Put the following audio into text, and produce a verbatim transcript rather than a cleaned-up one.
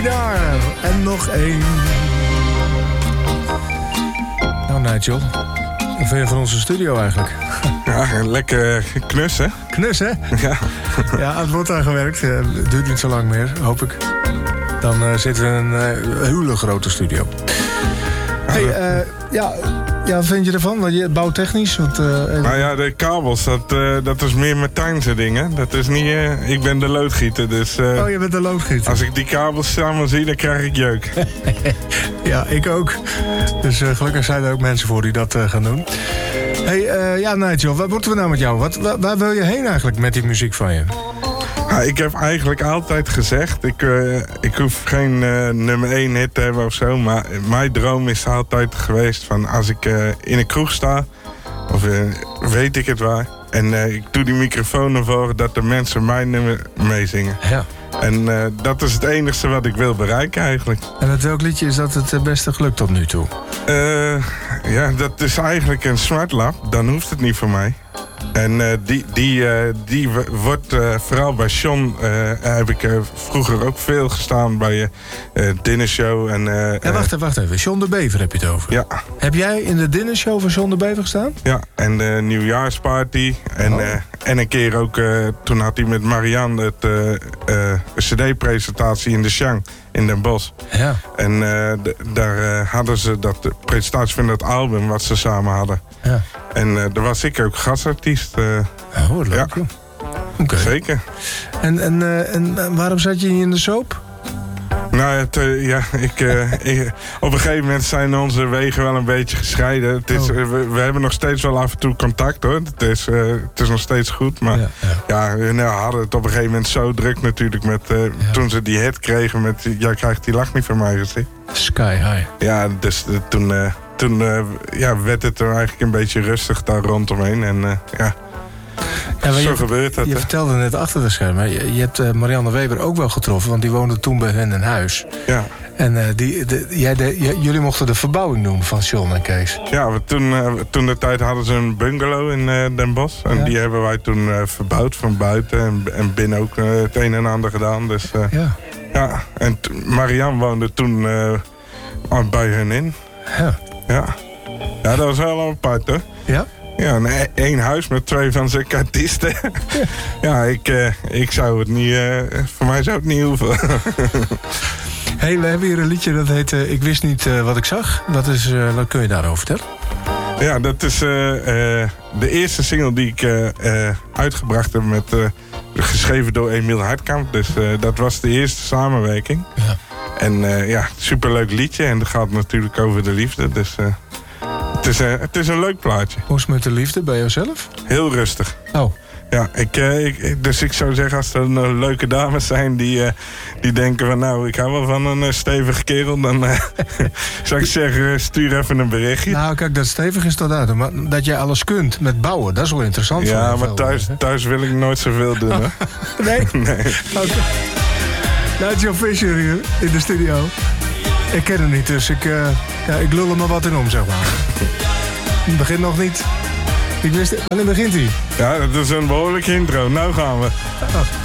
daar. En nog één. Nou, Nigel. Wat vind je van onze studio eigenlijk? Ja, lekker knus, hè? Knus, hè? Ja. Ja, het wordt aan gewerkt. Het duurt niet zo lang meer, hoop ik. Dan uh, zitten we in een uh, hele grote studio. Hey, uh, ja, ja, wat vind je ervan? Want je bouwtechnisch? Want, uh, nou ja, de kabels, dat, uh, dat is meer Martijnse dingen. Dat is niet... Uh, ik ben de loodgieter, dus... Uh, oh, je bent de loodgieter. Als ik die kabels samen zie, dan krijg ik jeuk. Ja, ik ook. Dus uh, gelukkig zijn er ook mensen voor die dat uh, gaan doen. Hey, uh, ja, Nigel, wat moeten we nou met jou? Wat, waar, waar wil je heen eigenlijk met die muziek van je? Ja, ik heb eigenlijk altijd gezegd, ik, uh, ik hoef geen uh, nummer één hit te hebben of zo, maar mijn droom is altijd geweest van als ik uh, in een kroeg sta, of uh, weet ik het waar, en uh, ik doe die microfoon ervoor dat de mensen mijn nummer meezingen. Ja. En uh, dat is het enige wat ik wil bereiken eigenlijk. En met welk liedje is dat het beste gelukt tot nu toe? Uh, ja, dat is eigenlijk een smartlap, dan hoeft het niet voor mij. En uh, die, die, uh, die wordt uh, vooral bij John, uh, heb ik uh, vroeger ook veel gestaan bij uh, dinnershow. En, uh, ja, wacht even, wacht even. John de Bever heb je het over. Ja. Heb jij in de dinnershow van John de Bever gestaan? Ja, en de nieuwjaarsparty. En, oh. uh, en een keer ook, uh, toen had hij met Marianne het uh, uh, cd-presentatie in de Chang in Den Bosch. Ja. En uh, d- daar uh, hadden ze dat, de presentatie van dat album wat ze samen hadden. Ja. En uh, daar was ik ook gastartiest. Uh, oh, leuk. Ja. Oké. Okay. Zeker. En, en, uh, en waarom zat je niet in de soap? Nou, het, uh, ja, ik, uh, ik, op een gegeven moment zijn onze wegen wel een beetje gescheiden. Het is, oh. uh, we, we hebben nog steeds wel af en toe contact, hoor. Het is, uh, het is nog steeds goed, maar ja, ja. ja we nou, hadden het op een gegeven moment zo druk natuurlijk met uh, ja. toen ze die hit kregen met jij krijgt die lach niet van mij gezien. Sky High. Ja, dus uh, toen, uh, toen uh, ja, werd het er eigenlijk een beetje rustig daar rondomheen en uh, ja. Ja, Zo je, gebeurt dat. Je hè? vertelde net achter de schermen. Je, je hebt uh, Marianne Weber ook wel getroffen, want die woonde toen bij hen in huis. Ja. En uh, die, de, jij de, j, jullie mochten de verbouwing doen van John en Kees. Ja, we toen, uh, toen de tijd hadden ze een bungalow in uh, Den Bosch. En ja. die hebben wij toen uh, verbouwd van buiten. En, en binnen ook uh, het een en ander gedaan. Dus, uh, ja. ja. En t- Marianne woonde toen uh, bij hen in. Ja. Ja. Ja, dat was wel apart, hoor. Ja? Ja, een, één huis met twee van zijn artiesten. Ja, ja ik, uh, ik zou het niet... Uh, voor mij zou het niet hoeven. Hey, we hebben hier een liedje dat heet uh, Ik wist niet uh, wat ik zag. Wat, is, uh, wat kun je daarover vertellen? Ja, dat is uh, uh, de eerste single die ik uh, uh, uitgebracht heb met... Uh, geschreven door Emiel Hartkamp. Dus uh, dat was de eerste samenwerking. Ja. En uh, ja, superleuk liedje. En dat gaat natuurlijk over de liefde. Dus... Uh, Het is, een, het is een leuk plaatje. Hoe is het met de liefde bij jouzelf? Heel rustig. Oh. Ja, ik, ik, dus ik zou zeggen, als er uh, leuke dames zijn die, uh, die denken van... nou, ik hou wel van een uh, stevige kerel, dan uh, zou ik zeggen, stuur even een berichtje. Nou, kijk, dat stevig is tot uit. Maar dat jij alles kunt met bouwen, dat is wel interessant. Ja, voor maar thuis, thuis wil ik nooit zoveel doen, hè? Nee? Nee. Okay. Nigel Fisher hier in de studio. Ik ken hem niet, dus ik, uh, ja, ik lul er maar wat in om, zeg maar. Het begint nog niet. Ik wist, wanneer begint hij? Ja, dat is een behoorlijke intro. Nou gaan we. Oh.